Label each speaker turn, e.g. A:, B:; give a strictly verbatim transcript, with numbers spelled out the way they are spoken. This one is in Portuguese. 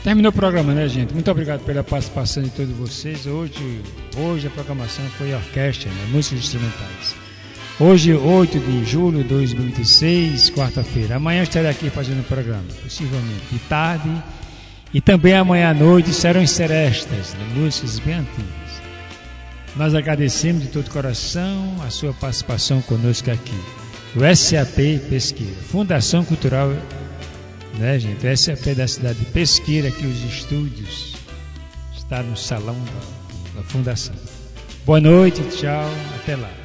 A: Terminou o programa, né, gente? Muito obrigado pela participação de todos vocês. Hoje, hoje a programação foi orquestra, né? Músicas instrumentais. Hoje, oito de julho de dois mil e vinte e seis, quarta-feira. Amanhã eu estarei aqui fazendo o programa, possivelmente de tarde. E também amanhã à noite serão serestas, né? Músicas bem antigas. Nós agradecemos de todo o coração a sua participação conosco aqui. O S A P Pesqueira, Fundação Cultural, né, gente? O S A P da cidade de Pesqueira, aqui os estúdios, está no salão da, da Fundação. Boa noite, tchau, até lá.